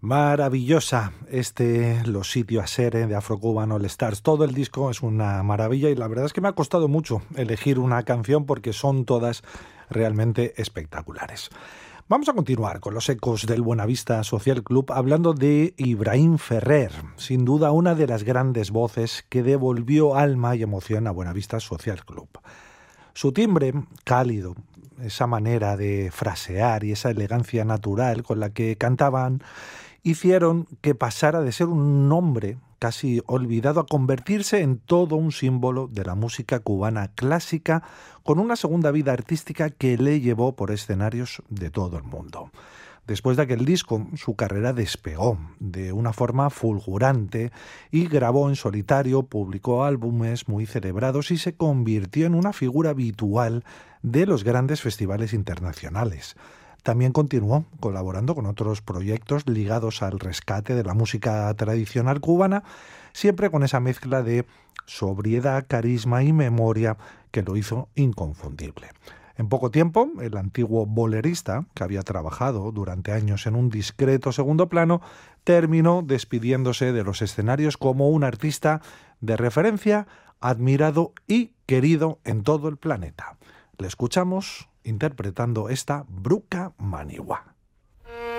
Maravillosa Los sitios a ser de Afro-Cuban All Stars. Todo el disco es una maravilla y la verdad es que me ha costado mucho elegir una canción porque son todas realmente espectaculares. Vamos a continuar con los ecos del Buenavista Social Club hablando de Ibrahim Ferrer, sin duda una de las grandes voces que devolvió alma y emoción a Buenavista Social Club. Su timbre cálido, esa manera de frasear y esa elegancia natural con la que cantaban hicieron que pasara de ser un nombre casi olvidado a convertirse en todo un símbolo de la música cubana clásica, con una segunda vida artística que le llevó por escenarios de todo el mundo. Después de aquel disco, su carrera despegó de una forma fulgurante y grabó en solitario, publicó álbumes muy celebrados y se convirtió en una figura habitual de los grandes festivales internacionales. También continuó colaborando con otros proyectos ligados al rescate de la música tradicional cubana, siempre con esa mezcla de sobriedad, carisma y memoria que lo hizo inconfundible. En poco tiempo, el antiguo bolerista, que había trabajado durante años en un discreto segundo plano, terminó despidiéndose de los escenarios como un artista de referencia, admirado y querido en todo el planeta. Le escuchamos interpretando esta Bruca Maniwa.